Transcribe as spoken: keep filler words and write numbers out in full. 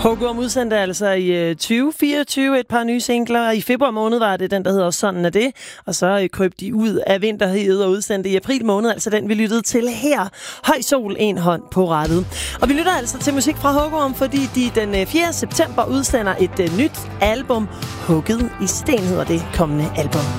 Hugorm udsendte altså i tyve fireogtyve et par nye singler. I februar måned var det den, der hedder Sådan er det. Og så krøb de ud af vinterhedet og udsendte i april måned, altså den, vi lyttede til her. Høj sol, en hånd på rattet. Og vi lytter altså til musik fra Hugorm, fordi de den fjerde september udsender et nyt album. Hugget i sten hedder det kommende album.